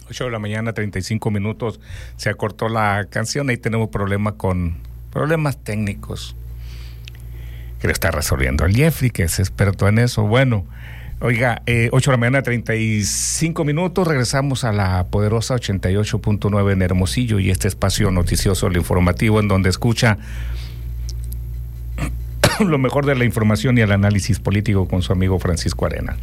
8 de la mañana, 35 minutos. Se acortó la canción. Ahí tenemos problemas técnicos que lo está resolviendo el Jeffrey, que es experto en eso. Bueno, oiga, 8 de la mañana, 35 minutos. Regresamos a la poderosa 88.9 en Hermosillo y este espacio noticioso, el informativo, en donde escucha lo mejor de la información y el análisis político con su amigo Francisco Arena.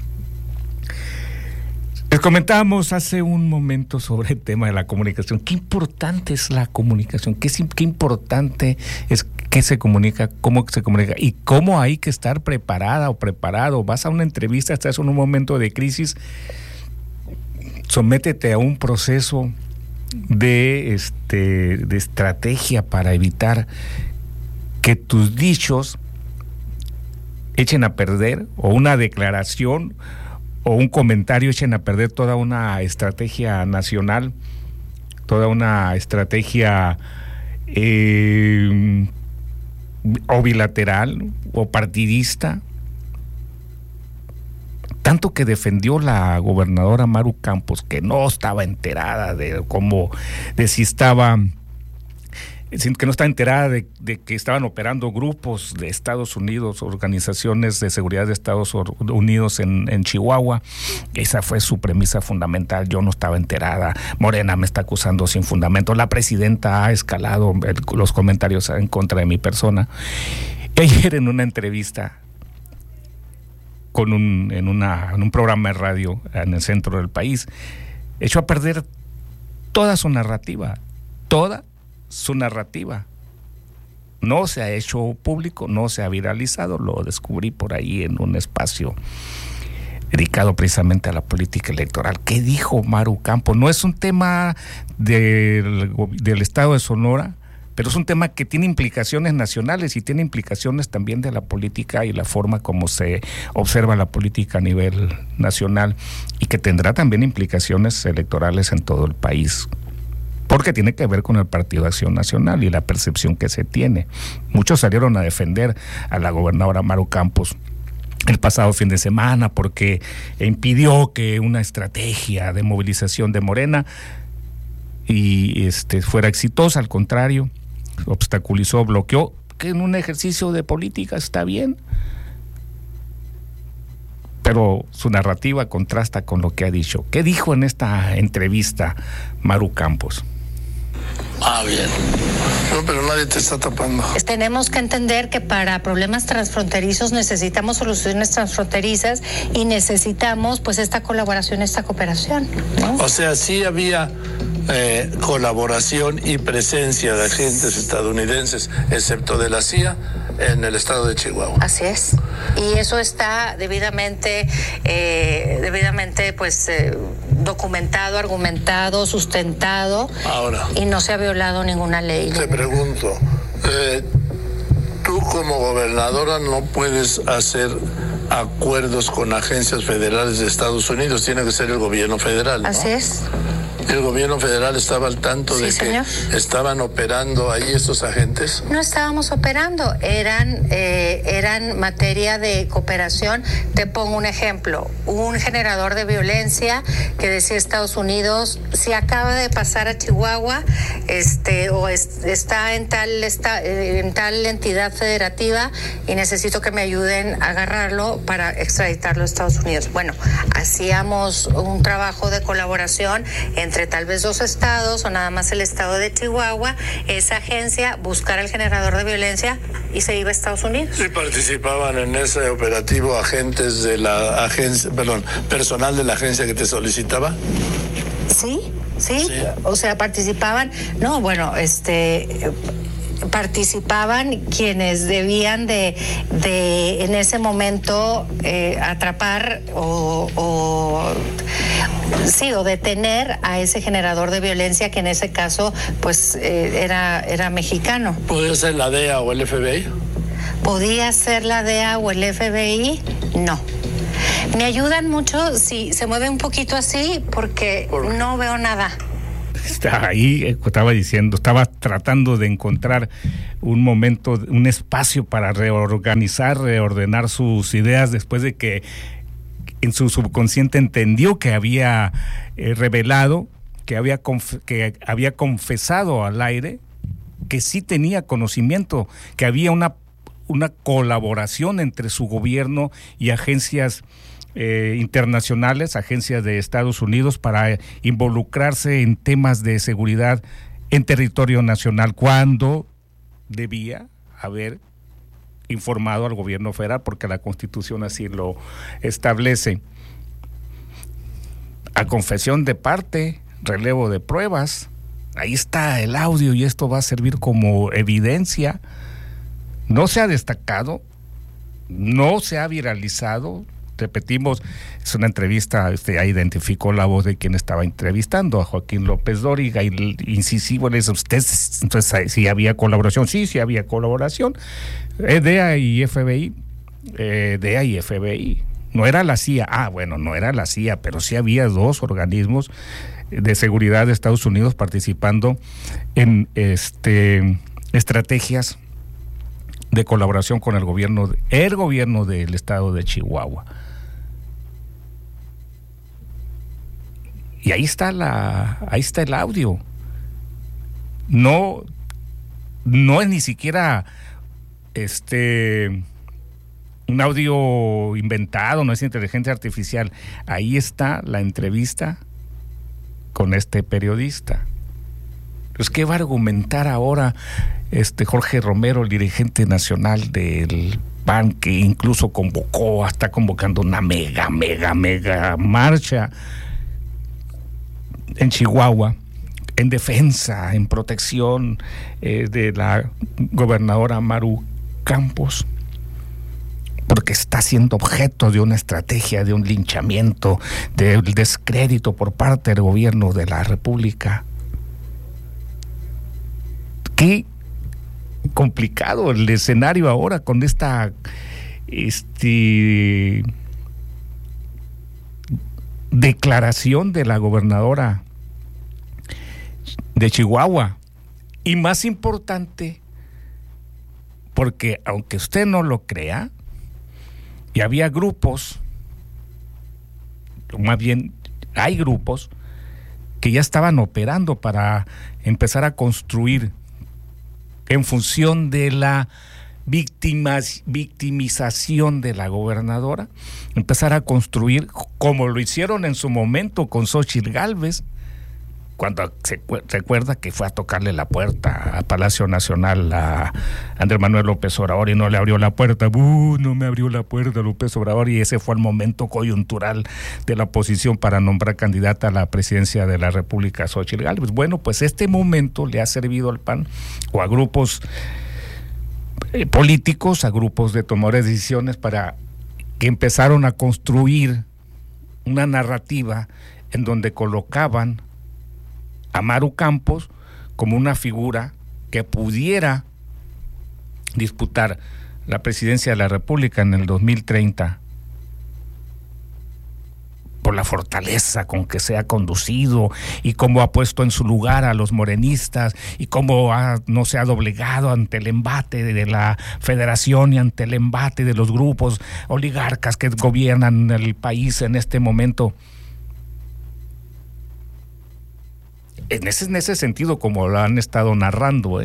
Les comentábamos hace un momento sobre el tema de la comunicación. Qué importante es la comunicación, qué importante es qué se comunica, cómo se comunica y cómo hay que estar preparada o preparado. Vas a una entrevista, estás en un momento de crisis, sométete a un proceso de estrategia para evitar que tus dichos echen a perder, o una declaración o un comentario echen a perder toda una estrategia nacional, toda una estrategia o bilateral o partidista, tanto que defendió la gobernadora Maru Campos, que no estaba enterada de si estaba, que no está enterada de que estaban operando grupos de Estados Unidos, organizaciones de seguridad de Estados Unidos en Chihuahua. Esa fue su premisa fundamental. Yo no estaba enterada. Morena me está acusando sin fundamento. La presidenta ha escalado los comentarios en contra de mi persona. Ayer en una entrevista en un programa de radio en el centro del país, echó a perder toda su narrativa. No se ha hecho público, no se ha viralizado, lo descubrí por ahí en un espacio dedicado precisamente a la política electoral. ¿Qué dijo Maru Campos? No es un tema del estado de Sonora, pero es un tema que tiene implicaciones nacionales y tiene implicaciones también de la política y la forma como se observa la política a nivel nacional, y que tendrá también implicaciones electorales en todo el país, porque tiene que ver con el Partido Acción Nacional y la percepción que se tiene. Muchos salieron a defender a la gobernadora Maru Campos el pasado fin de semana porque impidió que una estrategia de movilización de Morena fuera exitosa. Al contrario, obstaculizó, bloqueó, que en un ejercicio de política está bien, pero su narrativa contrasta con lo que ha dicho. ¿Qué dijo en esta entrevista Maru Campos? Bien. No, pero nadie te está tapando. Tenemos que entender que para problemas transfronterizos necesitamos soluciones transfronterizas y necesitamos pues esta colaboración, esta cooperación, ¿no? O sea, sí había colaboración y presencia de agentes estadounidenses, excepto de la CIA, en el estado de Chihuahua. Así es. Y eso está debidamente documentado, argumentado, sustentado. Ahora, y no se ha violado ninguna ley. Te pregunto, tú como gobernadora no puedes hacer acuerdos con agencias federales de Estados Unidos, tiene que ser el gobierno federal, ¿no? Así es. ¿El gobierno federal estaba al tanto de señor, que estaban operando ahí estos agentes? No estábamos operando, eran materia de cooperación. Te pongo un ejemplo, un generador de violencia que decía Estados Unidos, si acaba de pasar a Chihuahua, está en tal entidad federativa y necesito que me ayuden a agarrarlo para extraditarlo a Estados Unidos. Bueno, hacíamos un trabajo de colaboración entre tal vez dos estados o nada más el estado de Chihuahua, esa agencia buscar el generador de violencia y se iba a Estados Unidos. ¿Sí participaban en ese operativo agentes de la agencia, personal de la agencia que te solicitaba? Sí. O sea, participaban, participaban quienes debían de en ese momento atrapar o detener a ese generador de violencia, que en ese caso pues era mexicano. ¿Podría ser la DEA o el FBI? ¿Podía ser la DEA o el FBI? No. Me ayudan mucho si se mueve un poquito así porque no veo nada. Está ahí, estaba tratando de encontrar un momento, un espacio para reordenar sus ideas después de que en su subconsciente entendió que había revelado que había confesado al aire que sí tenía conocimiento, que había una colaboración entre su gobierno y agencias internacionales, agencias de Estados Unidos, para involucrarse en temas de seguridad en territorio nacional, cuando debía haber informado al gobierno federal, porque la Constitución así lo establece. A confesión de parte, relevo de pruebas, ahí está el audio y esto va a servir como evidencia. No se ha destacado, no se ha viralizado. Repetimos, es una entrevista, ya identificó la voz de quien estaba entrevistando, a Joaquín López Dóriga, y incisivo le dice: ¿usted entonces sí había colaboración? Sí había colaboración. DEA y FBI, no era la CIA. Bueno, no era la CIA, pero sí había dos organismos de seguridad de Estados Unidos participando en estrategias de colaboración con el gobierno del estado de Chihuahua. Y ahí está el audio. No es ni siquiera un audio inventado, no es inteligencia artificial. Ahí está la entrevista con este periodista. Pues, ¿qué va a argumentar ahora Jorge Romero, el dirigente nacional del PAN, que incluso está convocando una mega marcha en Chihuahua, en defensa, en protección de la gobernadora Maru Campos, porque está siendo objeto de una estrategia, de un linchamiento, del descrédito por parte del gobierno de la República? Qué complicado el escenario ahora con esta declaración de la gobernadora de Chihuahua. Y más importante, porque aunque usted no lo crea, y había grupos, más bien hay grupos que ya estaban operando para empezar a construir, en función de la victimización de la gobernadora, empezar a construir, como lo hicieron en su momento con Xóchitl Gálvez, cuando se recuerda que fue a tocarle la puerta a Palacio Nacional a Andrés Manuel López Obrador y no le abrió la puerta. No me abrió la puerta López Obrador, y ese fue el momento coyuntural de la oposición para nombrar candidata a la presidencia de la República Xóchitl Gálvez. Bueno, pues este momento le ha servido al PAN o a grupos políticos, a grupos de tomadores de decisiones, para que empezaron a construir una narrativa en donde colocaban a Maru Campos como una figura que pudiera disputar la presidencia de la República en el 2030 por la fortaleza con que se ha conducido y cómo ha puesto en su lugar a los morenistas y cómo no se ha doblegado ante el embate de la federación y ante el embate de los grupos oligarcas que gobiernan el país en este momento. En ese sentido, como lo han estado narrando,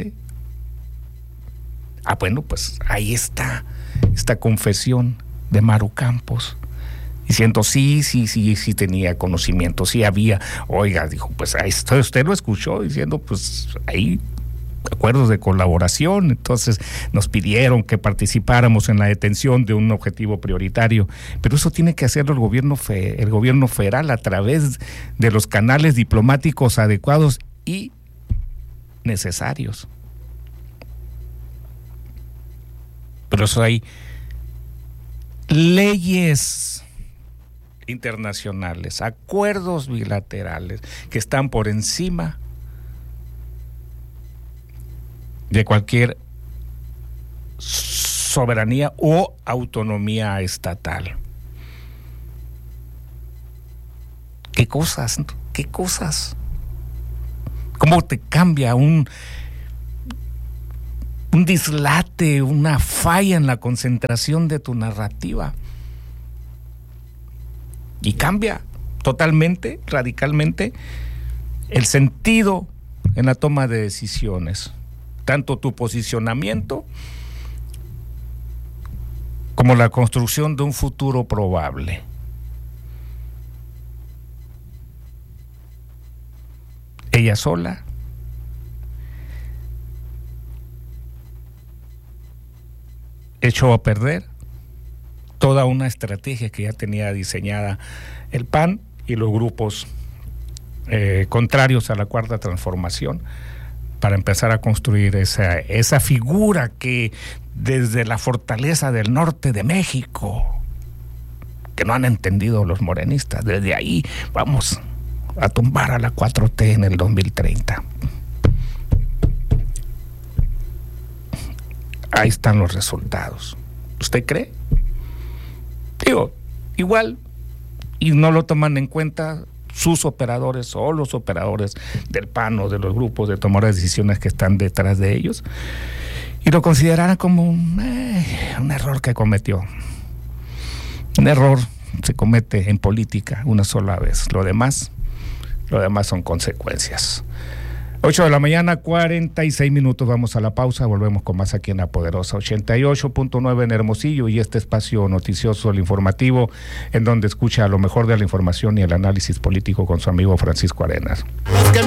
bueno, pues ahí está esta confesión de Maru Campos, diciendo sí tenía conocimiento, sí había. Oiga, dijo, pues ahí está, usted lo escuchó diciendo, pues ahí acuerdos de colaboración. Entonces nos pidieron que participáramos en la detención de un objetivo prioritario, pero eso tiene que hacerlo el gobierno federal a través de los canales diplomáticos adecuados y necesarios. Pero eso hay leyes internacionales, acuerdos bilaterales que están por encima de cualquier soberanía o autonomía estatal. ¿Qué cosas? ¿Cómo te cambia un dislate, una falla en la concentración de tu narrativa? Y cambia totalmente, radicalmente, el sentido en la toma de decisiones, tanto tu posicionamiento como la construcción de un futuro probable. Ella sola echó a perder toda una estrategia que ya tenía diseñada el PAN y los grupos contrarios a la Cuarta Transformación para empezar a construir esa figura que desde la fortaleza del norte de México, que no han entendido los morenistas, desde ahí vamos a tumbar a la 4T en el 2030. Ahí están los resultados. ¿Usted cree? Digo, igual, y no lo toman en cuenta sus operadores o los operadores del PAN o de los grupos de tomar decisiones que están detrás de ellos, y lo considerarán como un error que cometió. Un error se comete en política una sola vez. Lo demás son consecuencias. 8 de la mañana, 46 minutos. Vamos a la pausa, volvemos con más aquí en La Poderosa 88.9 en Hermosillo, y este espacio noticioso, el informativo, en donde escucha lo mejor de la información y el análisis político con su amigo Francisco Arenas.